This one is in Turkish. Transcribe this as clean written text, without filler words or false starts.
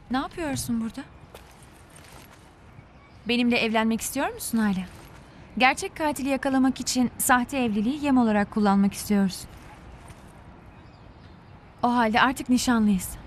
Ne yapıyorsun burada? Benimle evlenmek istiyor musun hala? Gerçek katili yakalamak için sahte evliliği yem olarak kullanmak istiyorsun. O halde artık nişanlıyız.